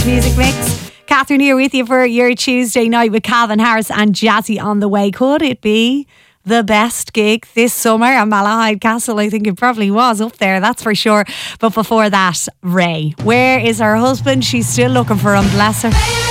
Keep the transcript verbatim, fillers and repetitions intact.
Music Mix. Catherine here with you for your Tuesday night with Calvin Harris and Jazzy on the way. Could it be the best gig this summer at Malahide Castle? I think it probably was up there, that's for sure. But before that, Ray. Where is her husband? She's still looking for him, bless her.